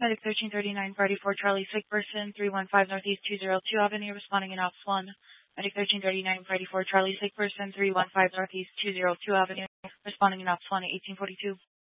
Medic 1339, party 4 Charlie, sick person, 315 Northeast 202 Avenue, responding in Ops 1. Medic 1339, party 4 Charlie, sick person, 315 Northeast 202 Avenue, responding in Ops 1 at 1842.